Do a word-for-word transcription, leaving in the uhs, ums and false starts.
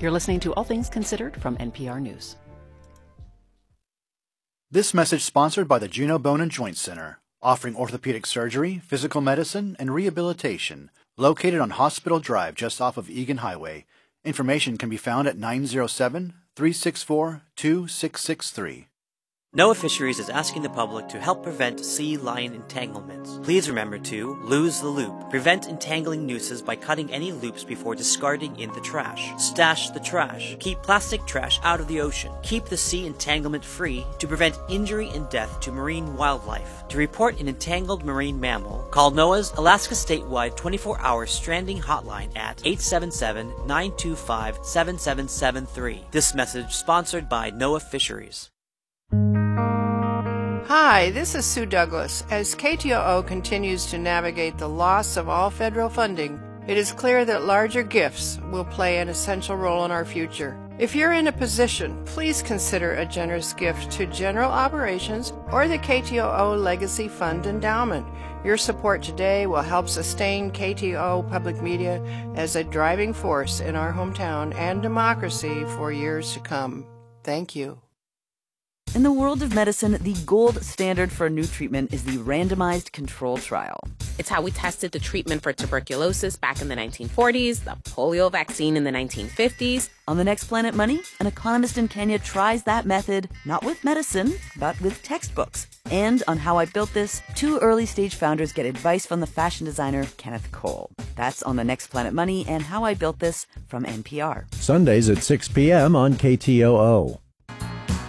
You're listening to All Things Considered from N P R News. This message sponsored by the Juneau Bone and Joint Center, offering orthopedic surgery, physical medicine, and rehabilitation, located on Hospital Drive just off of Egan Highway. Information can be found at nine oh seven, three six four, two six six three. NOAA Fisheries is asking the public to help prevent sea lion entanglements. Please remember to lose the loop. Prevent entangling nooses by cutting any loops before discarding in the trash. Stash the trash. Keep plastic trash out of the ocean. Keep the sea entanglement free to prevent injury and death to marine wildlife. To report an entangled marine mammal, call NOAA's Alaska Statewide twenty-four hour stranding hotline at eight seven seven, nine two five, seven seven seven three. This message sponsored by NOAA Fisheries. Hi, this is Sue Douglas. As K T O O continues to navigate the loss of all federal funding, it is clear that larger gifts will play an essential role in our future. If you're in a position, please consider a generous gift to General Operations or the K T O O Legacy Fund Endowment. Your support today will help sustain K T O O Public Media as a driving force in our hometown and democracy for years to come. Thank you. In the world of medicine, the gold standard for a new treatment is the randomized control trial. It's how we tested the treatment for tuberculosis back in the nineteen forties, the polio vaccine in the nineteen fifties. On The Next Planet Money, an economist in Kenya tries that method, not with medicine, but with textbooks. And on How I Built This, two early-stage founders get advice from the fashion designer Kenneth Cole. That's on The Next Planet Money and How I Built This from N P R. Sundays at six p.m. on K T O O.